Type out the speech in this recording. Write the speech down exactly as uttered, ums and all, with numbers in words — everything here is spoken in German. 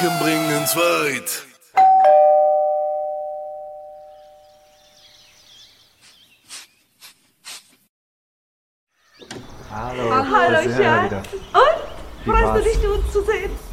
Gedanken bringen uns weit. Hallo, Hallo, da sind wir Schatz. wieder. Und? Wie Freust war's? du dich, uns zu sehen?